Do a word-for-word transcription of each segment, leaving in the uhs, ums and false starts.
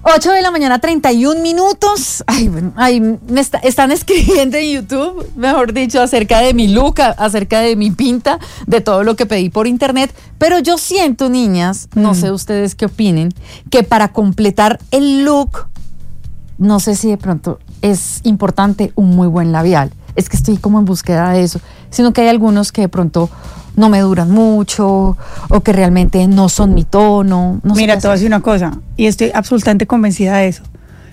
ocho de la mañana, treinta y un minutos. Ay, bueno, ay, me está, están escribiendo en YouTube, mejor dicho, acerca de mi look, a, acerca de mi pinta, de todo lo que pedí por internet. Pero yo siento, niñas, no mm. sé ustedes qué opinen, que para completar el look, no sé si de pronto es importante un muy buen labial. Es que estoy como en búsqueda de eso, sino que hay algunos que de pronto no me duran mucho o que realmente no son mi tono. No Mira, te voy a decir una cosa y estoy absolutamente convencida de eso.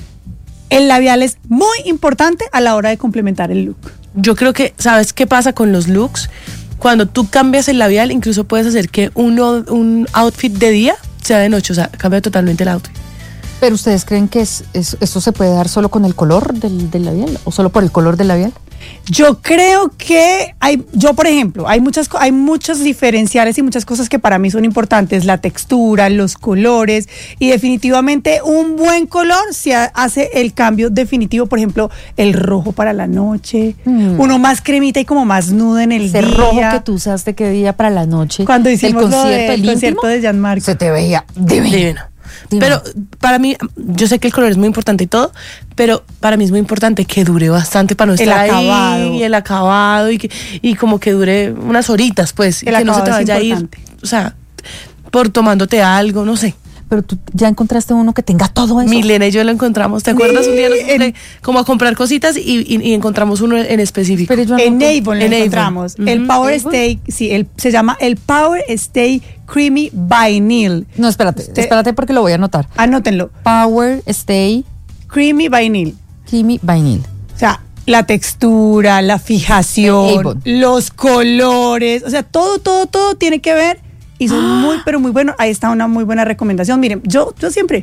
El labial es muy importante a la hora de complementar el look. Yo creo que, ¿sabes qué pasa con los looks? Cuando tú cambias el labial, incluso puedes hacer que uno, un outfit de día sea de noche, o sea, cambia totalmente el outfit. ¿Pero ustedes creen que es, es, eso se puede dar solo con el color del, del labial o solo por el color del labial? Yo creo que hay, yo por ejemplo, hay muchas, hay muchos diferenciales y muchas cosas que para mí son importantes, la textura, los colores y definitivamente un buen color se hace el cambio definitivo, por ejemplo, el rojo para la noche, mm. uno más cremita y como más nudo en el Ese día. Ese rojo que tú usaste que día para la noche. Cuando hicimos el concierto, de, el concierto de Gianmarco. Se te veía divino. divino. Pero para mí, yo sé que el color es muy importante y todo, pero para mí es muy importante que dure bastante para no estar el ahí, acabado. y el acabado y, que, y como que dure unas horitas, pues, el y que no se te vaya a ir, o sea, por tomándote algo, no sé. Pero tú ya encontraste uno que tenga todo eso. Milena y yo lo encontramos, ¿te acuerdas? Sí, un día nos fuimos como a comprar cositas y, y, y encontramos uno en específico. Pero yo en Avon lo encontramos. Uh-huh. El Power ¿Avon? Stay, sí, el, se llama el Power Stay Creamy Vinyl. No, espérate, Usted, espérate porque lo voy a anotar. Anótenlo. Power Stay Creamy Vinyl. Creamy Vinyl. O sea, la textura, la fijación, los colores, o sea, todo, todo, todo tiene que ver. Y son ¡ah! muy, pero muy buenos. Ahí está una muy buena recomendación. Miren, yo, yo siempre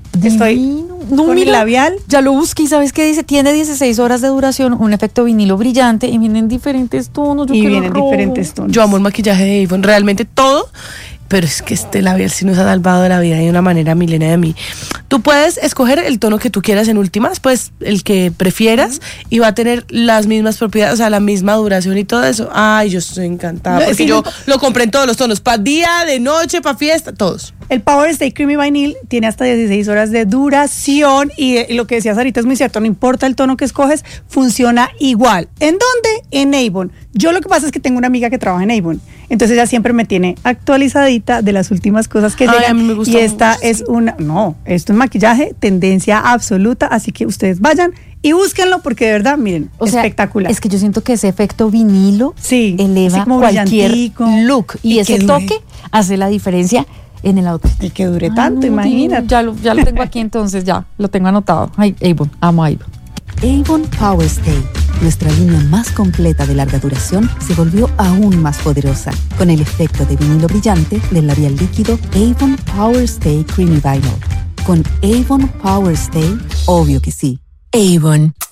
estoy no, con mira, el labial. Ya lo busqué y ¿sabes qué dice? Tiene dieciséis horas de duración, un efecto vinilo brillante y vienen diferentes tonos. Yo y vienen rojo. diferentes tonos. Yo amo el maquillaje de Avon, realmente todo. Pero es que este labial sí nos ha salvado la vida de una manera, Milena, de mí. Tú puedes escoger el tono que tú quieras en últimas, pues el que prefieras, uh-huh. y va a tener las mismas propiedades, o sea, la misma duración y todo eso. Ay, yo estoy encantada, no, porque sí, yo no, lo compré en todos los tonos, para día, de noche, para fiesta, todos. El Power Stay Creamy Vinyl tiene hasta dieciséis horas de duración y lo que decía Sarita es muy cierto, no importa el tono que escoges, funciona igual. ¿En dónde? En Avon. Yo lo que pasa es que tengo una amiga que trabaja en Avon, entonces ella siempre me tiene actualizadita de las últimas cosas que Ay, llegan. a mí me gusta y esta mucho, es sí. una, no, esto es maquillaje, tendencia absoluta, así que ustedes vayan y búsquenlo porque de verdad, miren, o sea, espectacular. Es que yo siento que ese efecto vinilo sí, eleva cualquier look y, y ese toque hace la diferencia en el outfit. Y que dure Ay, tanto, no, imagínate. Ya lo, ya lo tengo aquí entonces, ya lo tengo anotado. Ay, Avon, amo Avon. Avon Power Stay, nuestra línea más completa de larga duración, se volvió aún más poderosa con el efecto de vinilo brillante del labial líquido Avon Power Stay Creamy Vinyl. Con Avon Power Stay, obvio que sí. Avon.